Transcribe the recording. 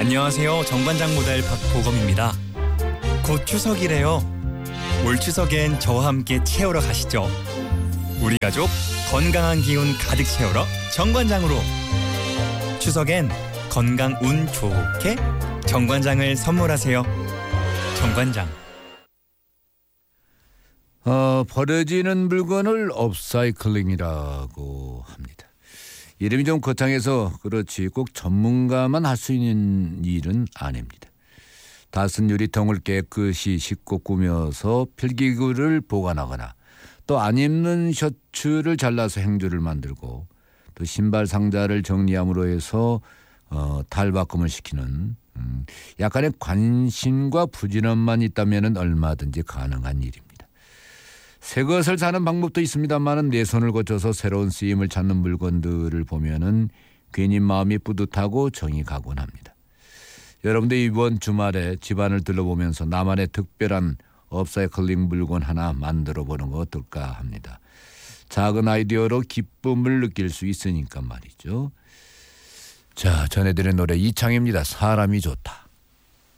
안녕하세요. 정관장 모델 박보검입니다. 곧 추석이래요. 올 추석엔 저와 함께 채우러 가시죠. 우리 가족 건강한 기운 가득 채우러 정관장으로. 추석엔 건강 운 좋게 정관장을 선물하세요. 정관장. 버려지는 물건을 업사이클링이라고 합니다. 이름이 좀 거창해서 그렇지 꼭 전문가만 할 수 있는 일은 아닙니다. 다 쓴 유리통을 깨끗이 씻고 꾸며서 필기구를 보관하거나 또 안 입는 셔츠를 잘라서 행주를 만들고 또 신발 상자를 정리함으로 해서 탈바꿈을 시키는 약간의 관심과 부지런만 있다면 얼마든지 가능한 일입니다. 새 것을 사는 방법도 있습니다만 내 손을 거쳐서 새로운 쓰임을 찾는 물건들을 보면은 괜히 마음이 뿌듯하고 정이 가곤 합니다. 여러분들 이번 주말에 집안을 둘러보면서 나만의 특별한 업사이클링 물건 하나 만들어 보는 거 어떨까 합니다. 작은 아이디어로 기쁨을 느낄 수 있으니까 말이죠. 자, 전해드린 노래 이창입니다. 사람이 좋다.